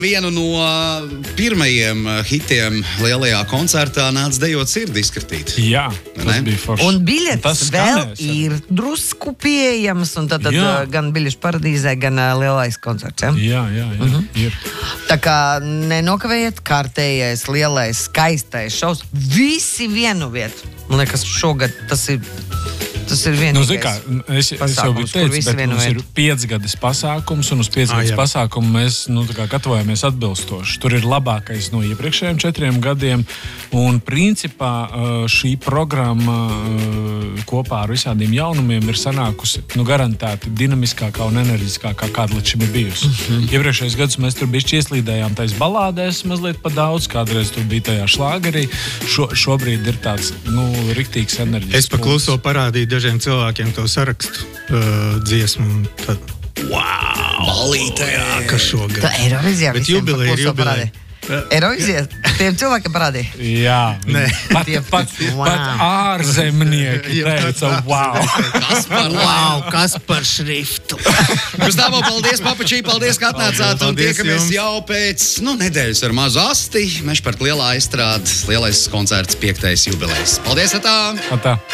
Vienu no pirmajiem hitiem lielajā koncertā nāca dejot Sirdi izkritīt. Jā, tas bija forši. Un biļetes vēl ir drusku pieejams, un tad gan Biļešu paradīzē, gan lielais koncerts. Jā, ir. Tā kā nenokavējiet kārtējais, lielais, skaistais šovs. Visi vienu vietu. Man liekas, šogad tas ir vienīgais es jau biju teicis, bet mums ir 5 gadus pasākums, un uz 5 gadus pasākumu mēs gatavojamies atbilstoši. Tur ir labākais no iepriekšējiem 4 gadiem, un principā šī programma kopā ar visādiem jaunumiem ir sanākusi garantēti dinamiskākā un enerģiskākā, kāda līdz šim ir bijusi. Iepriekšējos gadus mēs tur bišķi ieslīdējām tais balādēs mazliet pa daudz, kādreiz tur bija tajā šlāgerī. Šobrīd ir tāds, riktīgs enerģisks. Es pa kluso parādīju dažiem cilvēkiem to sarakstu dziesmu un tad Balītē! Ka šogad. Tā Eirovizijā Bet visiem jubileja ir jubileja. Eirovizijā? Tiem cilvēkiem parādīja? Jā. Nē. Pat ārzemnieki teica, wow. Kas par šriftu? Gustavo, paldies, Papačī, paldies, ka atnācāt, un tiekamies jau pēc, nedēļas ar mazu asti. Mešparka lielā izstrāde, lielais koncerts, 5. jubilejs. Paldies, atā!